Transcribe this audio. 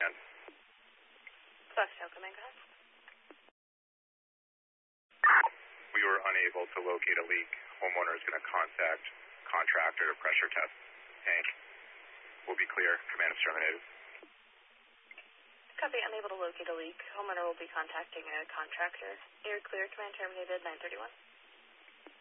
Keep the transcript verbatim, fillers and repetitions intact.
And Foxtail Command, go ahead. We were unable to locate a leak. Homeowner is going to contact contractor to pressure test tank. We'll be clear. Command is terminated. Copy, unable to locate a leak. Homeowner will be contacting a contractor. You're clear, command terminated, nine thirty-one.